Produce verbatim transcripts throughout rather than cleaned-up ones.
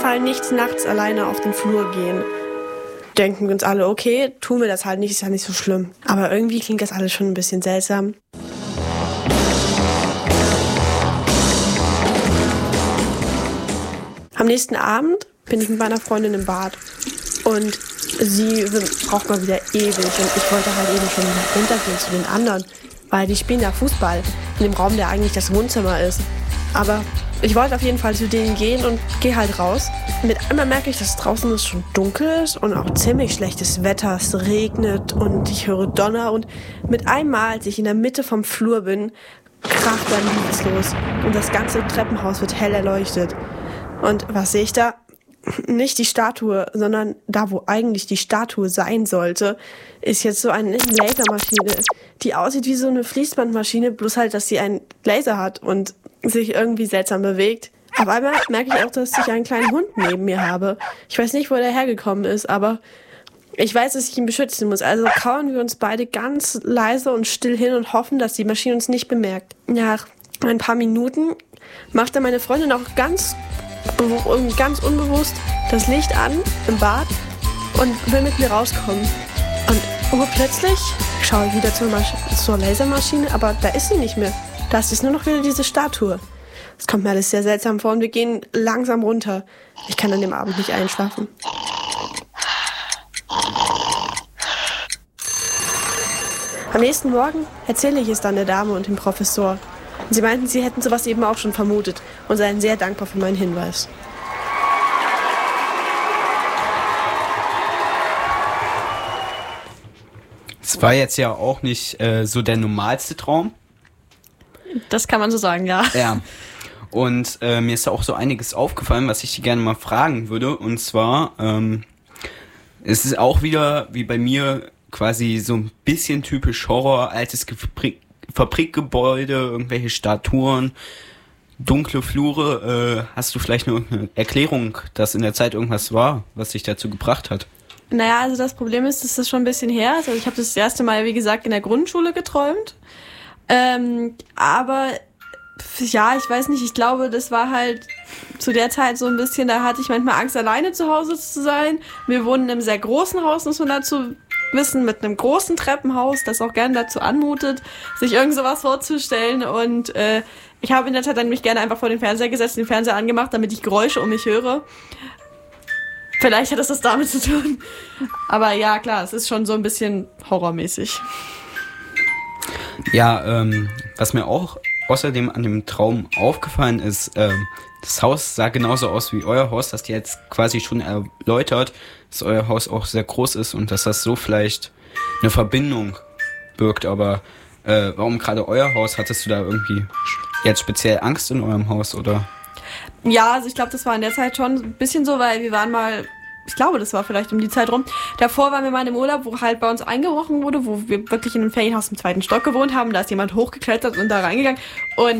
Fall nicht nachts alleine auf den Flur gehen. Denken wir uns alle, okay, tun wir das halt nicht, ist ja nicht so schlimm. Aber irgendwie klingt das alles schon ein bisschen seltsam. Am nächsten Abend bin ich mit meiner Freundin im Bad und sie braucht mal wieder ewig und ich wollte halt eben schon runtergehen zu den anderen, weil die spielen da Fußball in dem Raum, der eigentlich das Wohnzimmer ist. Aber ich wollte auf jeden Fall zu denen gehen und gehe halt raus. Mit einmal merke ich, dass draußen es schon dunkel ist und auch ziemlich schlechtes Wetter. Es regnet und ich höre Donner und mit einmal, als ich in der Mitte vom Flur bin, kracht dann nichts los und das ganze Treppenhaus wird hell erleuchtet. Und was sehe ich da? Nicht die Statue, sondern da, wo eigentlich die Statue sein sollte, ist jetzt so eine Lasermaschine, die aussieht wie so eine Fließbandmaschine, bloß halt, dass sie einen Laser hat und sich irgendwie seltsam bewegt. Auf einmal merke ich auch, dass ich einen kleinen Hund neben mir habe. Ich weiß nicht, wo der hergekommen ist, aber ich weiß, dass ich ihn beschützen muss. Also kauern wir uns beide ganz leise und still hin und hoffen, dass die Maschine uns nicht bemerkt. Nach ein paar Minuten macht dann meine Freundin auch ganz ganz unbewusst das Licht an im Bad und will mit mir rauskommen. Und urplötzlich schaue ich wieder zur, Masch- zur Lasermaschine, aber da ist sie nicht mehr. Da ist nur noch wieder diese Statue. Das kommt mir alles sehr seltsam vor und wir gehen langsam runter. Ich kann an dem Abend nicht einschlafen. Am nächsten Morgen erzähle ich es dann der Dame und dem Professor. Und sie meinten, sie hätten sowas eben auch schon vermutet und seien sehr dankbar für meinen Hinweis. Es war jetzt ja auch nicht äh, so der normalste Traum. Das kann man so sagen, ja. Ja. Und äh, mir ist da auch so einiges aufgefallen, was ich dir gerne mal fragen würde. Und zwar, ähm, es ist auch wieder, wie bei mir, quasi so ein bisschen typisch Horror, altes Fabrik- Fabrikgebäude, irgendwelche Statuen, dunkle Flure. Äh, hast du vielleicht eine, eine Erklärung, dass in der Zeit irgendwas war, was dich dazu gebracht hat? Naja, also das Problem ist, dass das schon ein bisschen her ist. Also ich habe das, das erste Mal, wie gesagt, in der Grundschule geträumt. Ähm, aber ja, ich weiß nicht, ich glaube, das war halt zu der Zeit so ein bisschen, da hatte ich manchmal Angst, alleine zu Hause zu sein. Wir wohnen in einem sehr großen Haus, muss man dazu wissen, mit einem großen Treppenhaus, das auch gerne dazu anmutet, sich irgend sowas vorzustellen. Und äh, ich habe in der Zeit dann mich gerne einfach vor den Fernseher gesetzt, den Fernseher angemacht, damit ich Geräusche um mich höre. Vielleicht hat das das damit zu tun. Aber ja, klar, es ist schon so ein bisschen horrormäßig. Ja, ähm, was mir auch außerdem an dem Traum aufgefallen ist, ähm, das Haus sah genauso aus wie euer Haus, das ihr jetzt quasi schon erläutert, dass euer Haus auch sehr groß ist und dass das so vielleicht eine Verbindung birgt. Aber äh, warum gerade euer Haus? Hattest du da irgendwie jetzt speziell Angst in eurem Haus, oder? Ja, also ich glaube, das war in der Zeit schon ein bisschen so, weil wir waren mal, ich glaube, das war vielleicht um die Zeit rum. Davor waren wir mal im Urlaub, wo halt bei uns eingebrochen wurde, wo wir wirklich in einem Ferienhaus im zweiten Stock gewohnt haben. Da ist jemand hochgeklettert und da reingegangen und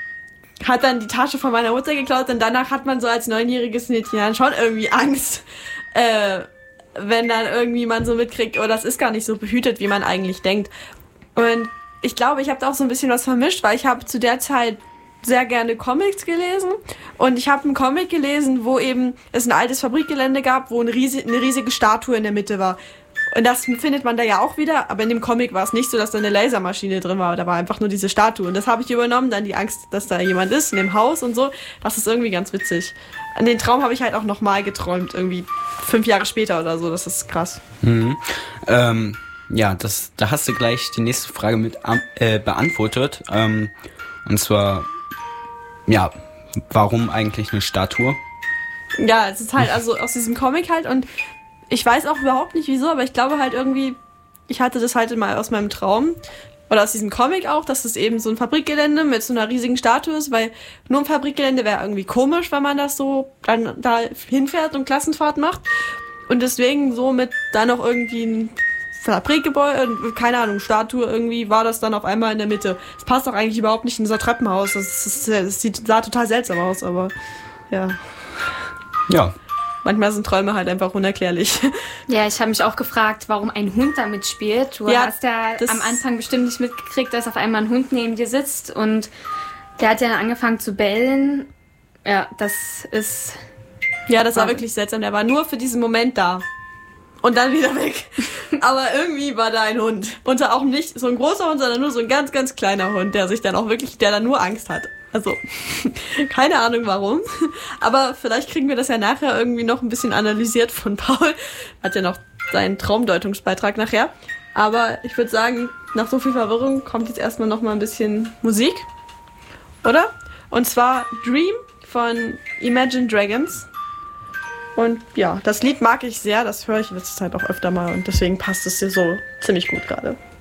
hat dann die Tasche von meiner Mutter geklaut. Und danach hat man so als neunjähriges Mädchen dann schon irgendwie Angst, äh, wenn dann irgendwie man so mitkriegt, oh, das ist gar nicht so behütet, wie man eigentlich denkt. Und ich glaube, ich habe da auch so ein bisschen was vermischt, weil ich habe zu der Zeit sehr gerne Comics gelesen und ich habe einen Comic gelesen, wo eben es ein altes Fabrikgelände gab, wo eine riesige, eine riesige Statue in der Mitte war. Und das findet man da ja auch wieder, aber in dem Comic war es nicht so, dass da eine Lasermaschine drin war, da war einfach nur diese Statue. Und das habe ich übernommen, dann die Angst, dass da jemand ist in dem Haus und so. Das ist irgendwie ganz witzig. An den Traum habe ich halt auch nochmal geträumt, irgendwie fünf Jahre später oder so, das ist krass. Mhm. Ähm, ja, das, da hast du gleich die nächste Frage mit äh, beantwortet. Ähm, und zwar, ja, warum eigentlich eine Statue? Ja, es ist halt also aus diesem Comic halt und ich weiß auch überhaupt nicht wieso, aber ich glaube halt irgendwie, ich hatte das halt mal aus meinem Traum oder aus diesem Comic auch, dass es eben so ein Fabrikgelände mit so einer riesigen Statue ist, weil nur ein Fabrikgelände wäre irgendwie komisch, wenn man das so dann da hinfährt und Klassenfahrt macht und deswegen so mit da noch irgendwie ein Fabrikgebäude, keine Ahnung, Statue irgendwie, war das dann auf einmal in der Mitte. Es passt doch eigentlich überhaupt nicht in unser Treppenhaus. Das, ist, das sieht, sah total seltsam aus, aber ja. Ja. Manchmal sind Träume halt einfach unerklärlich. Ja, ich habe mich auch gefragt, warum ein Hund da mitspielt. Du ja, hast ja am Anfang bestimmt nicht mitgekriegt, dass auf einmal ein Hund neben dir sitzt und der hat ja dann angefangen zu bellen. Ja, das ist Ja, das war wirklich seltsam. Der war nur für diesen Moment da. Und dann wieder weg. Aber irgendwie war da ein Hund. Und auch nicht so ein großer Hund, sondern nur so ein ganz, ganz kleiner Hund, der sich dann auch wirklich, der dann nur Angst hat. Also, keine Ahnung warum. Aber vielleicht kriegen wir das ja nachher irgendwie noch ein bisschen analysiert von Paul. Hat ja noch seinen Traumdeutungsbeitrag nachher. Aber ich würde sagen, nach so viel Verwirrung kommt jetzt erstmal noch mal ein bisschen Musik. Oder? Und zwar Dream von Imagine Dragons. Und ja, das Lied mag ich sehr, das höre ich in letzter Zeit auch öfter mal und deswegen passt es dir so ziemlich gut gerade.